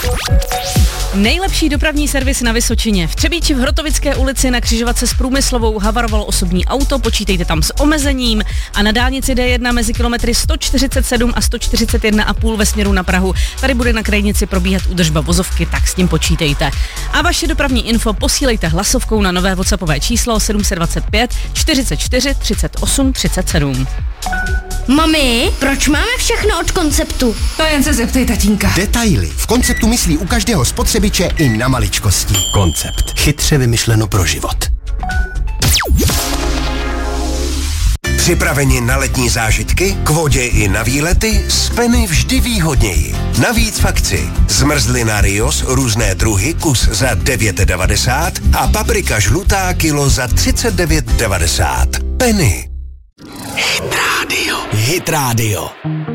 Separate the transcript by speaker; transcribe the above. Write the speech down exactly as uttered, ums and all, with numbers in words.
Speaker 1: Nejlepší dopravní servis na Vysočině. V Třebíči v Hrotovické ulici na křižovatce s Průmyslovou havarovalo osobní auto, počítejte tam s omezením, a na dálnici D jedna mezi kilometry sto čtyřicet sedm a sto čtyřicet jedna a půl ve směru na Prahu. Tady bude na krajnici probíhat údržba vozovky, tak s tím počítejte. A vaše dopravní info posílejte hlasovkou na nové WhatsAppové číslo sedm dva pět čtyřicet čtyři třicet osm třicet sedm.
Speaker 2: Mami, proč máme všechno od Konceptu?
Speaker 3: To jen se zeptej tatínka.
Speaker 4: Detaily. V Konceptu myslí u každého spotřebiče i na maličkosti. Koncept. Chytře vymyšleno pro život.
Speaker 5: Připraveni na letní zážitky, k vodě i na výlety? S Penny vždy výhodněji. Navíc v akci zmrzlina Rios různé druhy kus za devět devadesát a paprika žlutá kilo za třicet devět devadesát. Penny.
Speaker 4: Hit Radio. Hit Radio.